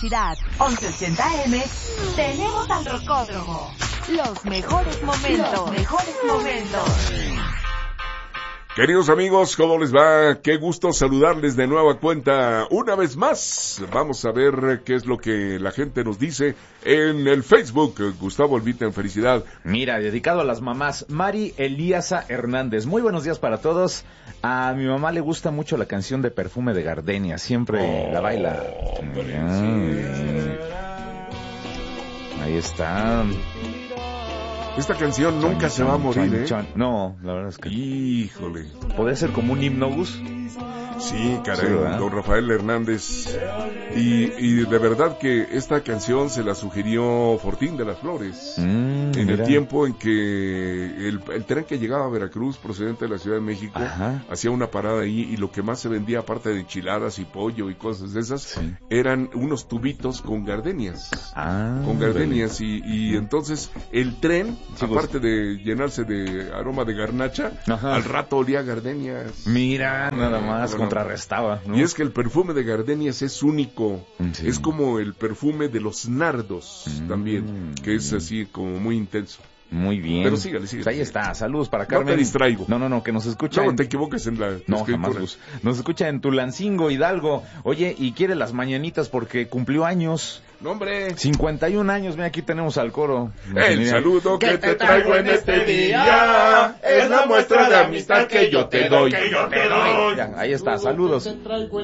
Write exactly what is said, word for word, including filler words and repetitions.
felicidad. once ochenta eme, tenemos al Rocódromo. Los mejores momentos. Los mejores momentos. Queridos amigos, ¿cómo les va? Qué gusto saludarles de nueva cuenta una vez más. Vamos a ver qué es lo que la gente nos dice en el Facebook. Gustavo Olvita en Felicidad. Mira, dedicado a las mamás, Mari Elíasa Hernández. Muy buenos días para todos. A mi mamá le gusta mucho la canción de Perfume de Gardenia. Siempre oh, la baila. Hombre, Ay, sí. Ahí está. Esta canción nunca chon, se va a morir, chon, ¿eh? Chon. No, la verdad es que... Híjole. ¿Podría ser como un himno, Gus? Sí, caray, sí, don Rafael Hernández. Y, y de verdad que esta canción se la sugirió Fortín de las Flores. Mm, en mira. el tiempo en que el, el tren que llegaba a Veracruz, procedente de la Ciudad de México, Ajá. hacía una parada ahí y lo que más se vendía, aparte de enchiladas y pollo y cosas de esas, sí. eran unos tubitos con gardenias. Ah, con gardenias y, y entonces el tren, sí, aparte de llenarse de aroma de garnacha, ajá. al rato olía a gardenias. Mira, nada más, Bueno, contrarrestaba, ¿no? Y es que el perfume de gardenias es único, sí. es como el perfume de los nardos mm. también, que es así como muy intenso. Muy bien. Pero sígale, sígale. Pues ahí está, saludos para Carmen. No te distraigo. No, no, no, que nos escucha. No, en... te equivoques en la No, escritura. jamás, Gus. Nos escucha en Tulancingo, Hidalgo. Oye, y quiere las mañanitas porque cumplió años. No, hombre. cincuenta y un años, mira, aquí tenemos al coro. El mira. saludo que te traigo en este día es la muestra de amistad que yo te doy. Que yo te doy. Ya, ahí está, saludos.